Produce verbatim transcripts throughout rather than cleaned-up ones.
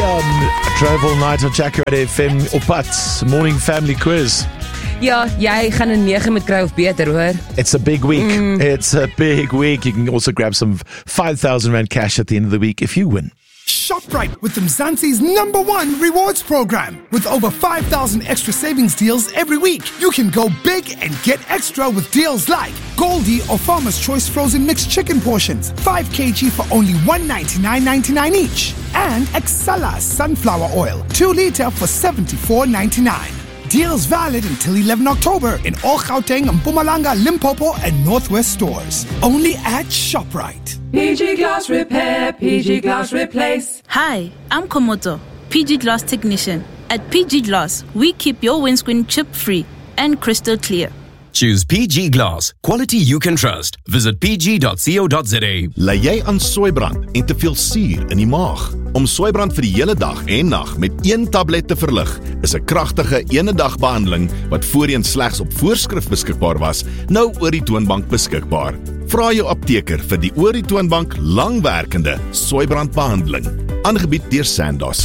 welcome. Drove all night on Jacaranda F M op pad. Morning family quiz. Ja, jy gaan 'n nege moet kry of beter, hoor. It's a big week. Mm. It's a big week. You can also grab some five thousand rand cash at the end of the week if you win. ShopRite with Mzansi's number one rewards program. With over five thousand extra savings deals every week, you can go big and get extra with deals like Goldie or Farmer's Choice frozen mixed chicken portions, five kilograms for only one ninety-nine ninety-nine each. And Excella sunflower oil, two litre for seventy-four ninety-nine. Deals valid until eleven October in all Gauteng, Mpumalanga, Limpopo and Northwest stores. Only at ShopRite. P G Glass Repair, P G Glass Replace. Hi, I'm Komoto, P G Glass Technician. At P G Glass, we keep your windscreen chip-free and crystal clear. Choose P G Glass, quality you can trust. Visit p g dot co dot za. Ly jy aan soeibrand en te veel suur in die maag? Om soeibrand vir die hele dag en nag met een tablet te verlig, is 'n kragtige ene-dag-behandeling wat voorheen slegs op voorskrif beskikbaar was, nou oor die toonbank beskikbaar. Vra jou apteker vir die oor die toonbank langwerkende soeibrandbehandeling. Aangebied deur Sandoz.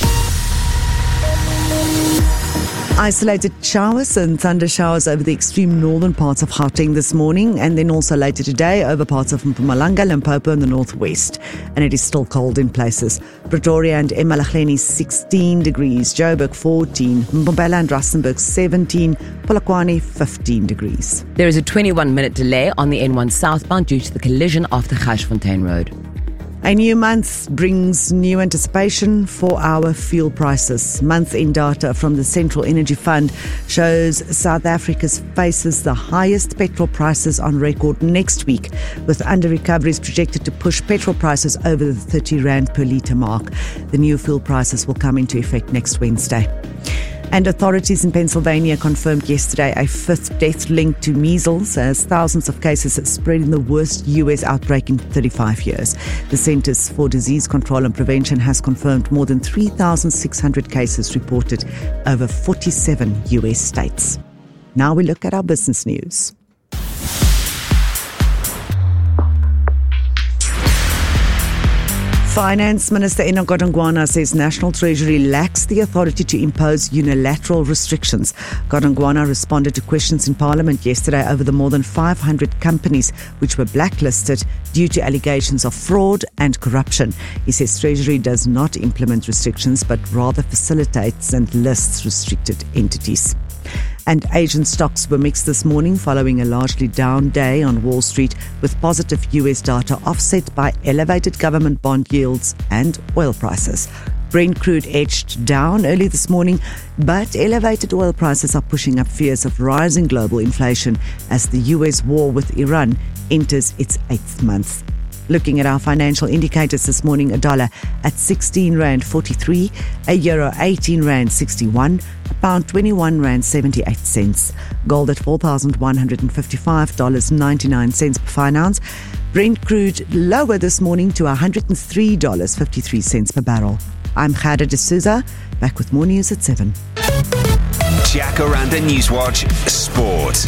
Isolated showers and thunder showers over the extreme northern parts of Gauteng this morning, and then also later today over parts of Mpumalanga, Limpopo and the northwest. And it is still cold in places. Pretoria and eMalahleni sixteen degrees, Joburg fourteen, Mbombela and Rustenburg seventeen, Polokwane fifteen degrees. There is a twenty-one minute delay on the N one southbound due to the collision off the Gashfontein Road. A new month brings new anticipation for our fuel prices. Month-end data from the Central Energy Fund shows South Africa faces the highest petrol prices on record next week, with under-recoveries projected to push petrol prices over the thirty rand per litre mark. The new fuel prices will come into effect next Wednesday. And authorities in Pennsylvania confirmed yesterday a fifth death linked to measles as thousands of cases spread in the worst U S outbreak in thirty-five years. The Centers for Disease Control and Prevention has confirmed more than three thousand six hundred cases reported over forty-seven U S states. Now we look at our business news. Finance Minister Enoch Godongwana says National Treasury lacks the authority to impose unilateral restrictions. Godongwana responded to questions in Parliament yesterday over the more than five hundred companies which were blacklisted due to allegations of fraud and corruption. He says Treasury does not implement restrictions but rather facilitates and lists restricted entities. And Asian stocks were mixed this morning following a largely down day on Wall Street, with positive U S data offset by elevated government bond yields and oil prices. Brent crude edged down early this morning, but elevated oil prices are pushing up fears of rising global inflation as the U S war with Iran enters its eighth month. Looking at our financial indicators this morning, a dollar at sixteen rand forty-three, a euro eighteen rand sixty-one, a pound twenty-one rand seventy-eight cents, gold at four thousand one hundred fifty-five dollars and ninety-nine cents per fine ounce, Brent crude lower this morning to one hundred three dollars and fifty-three cents per barrel. I'm Khada D'Souza, back with more news at seven. Jacaranda Newswatch Sport.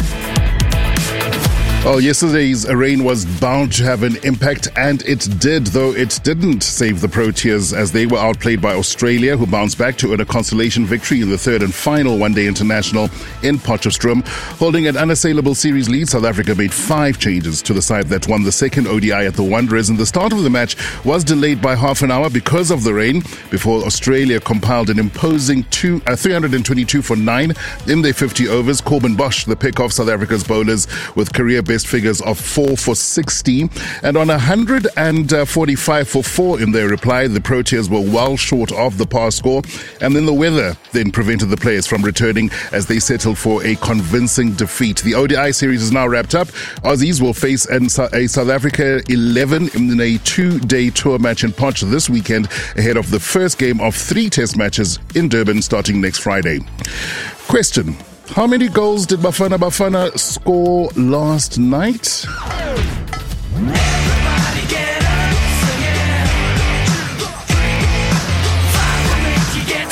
Well, yesterday's rain was bound to have an impact, and it did, though it didn't save the Proteas as they were outplayed by Australia, who bounced back to earn a consolation victory in the third and final one-day international in Potchefstroom. Holding an unassailable series lead, South Africa made five changes to the side that won the second O D I at the Wanderers, and the start of the match was delayed by half an hour because of the rain, before Australia compiled an imposing two, uh, three hundred twenty-two for nine in their fifty overs. Corbin Bosch, the pick of South Africa's bowlers, with career best figures of four for sixty, and on one hundred forty-five for four in their reply, the Proteas were well short of the par score, and then the weather then prevented the players from returning as they settled for a convincing defeat. The O D I series is now wrapped up. Aussies will face a South Africa eleven in a two-day tour match in Potch this weekend, ahead of the first game of three test matches in Durban starting next Friday. Question: how many goals did Bafana Bafana score last night?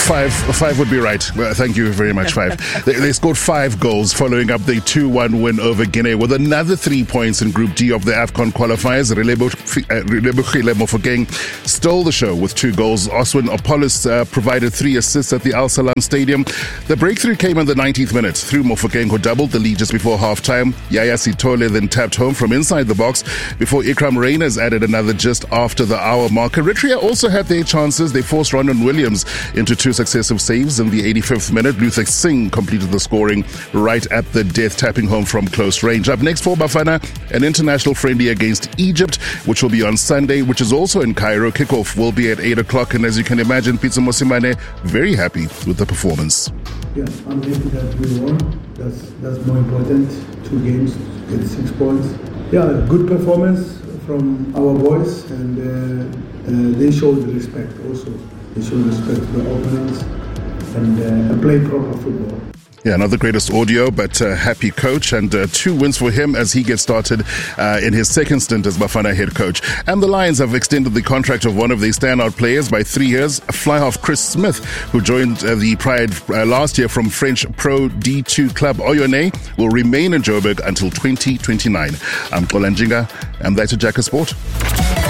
Five, five would be right. Well, thank you very much, Five. they, they scored five goals following up the two one win over Guinea with another three points in Group D of the AFCON qualifiers. Relebohile Mofokeng stole the show with two goals. Oswin Opolis uh, provided three assists at the Al Salam Stadium. The breakthrough came in the nineteenth minute through Mofokeng, who doubled the lead just before half-time. Yaya Sitole then tapped home from inside the box before Ikram Reyners added another just after the hour mark. Eritrea also had their chances. They forced Ronan Williams into two successive saves in the eighty-fifth minute. Luther Singh completed the scoring right at the death, tapping home from close range. Up next for Bafana, an international friendly against Egypt, which will be on Sunday, which is also in Cairo. Kickoff will be at eight o'clock, and as you can imagine, Pizza Mosimane very happy with the performance. Yeah, I'm happy that we won. That's that's more important. Two games, get six points. Yeah, good performance from our boys, and uh, uh, they showed respect also. They showed respect to the opponents and uh, play proper football. Yeah, not the greatest audio, but uh, happy coach, and uh, two wins for him as he gets started uh, in his second stint as Bafana head coach. And the Lions have extended the contract of one of their standout players by three years, fly-half Chris Smith, who joined uh, the Pride uh, last year from French Pro D two club Oyonnax, will remain in Joburg until twenty twenty-nine. I'm Kolanjinga, and that's a Jacker Sport.